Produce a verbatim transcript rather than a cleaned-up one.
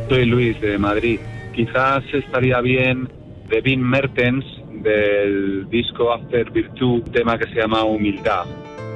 Soy Luis de Madrid. Quizás estaría bien de Vin Mertens del disco After Virtue, un tema que se llama Humildad.